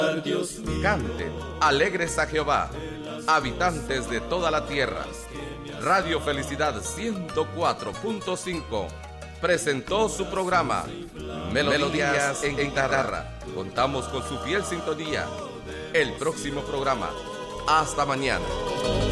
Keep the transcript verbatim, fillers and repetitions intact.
Canten, alegres a Jehová, habitantes de toda la tierra. Radio Felicidad ciento cuatro punto cinco presentó su programa Melodías, Melodías en Guitarra. Contamos con su fiel sintonía. El próximo programa. Hasta mañana.